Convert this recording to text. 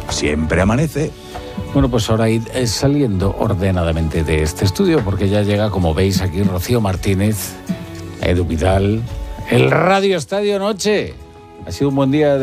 siempre amanece. Bueno, pues ahora id saliendo ordenadamente de este estudio, porque ya llega, como veis aquí, Rocío Martínez, Edu Vidal, el Radio Estadio Noche. Ha sido un buen día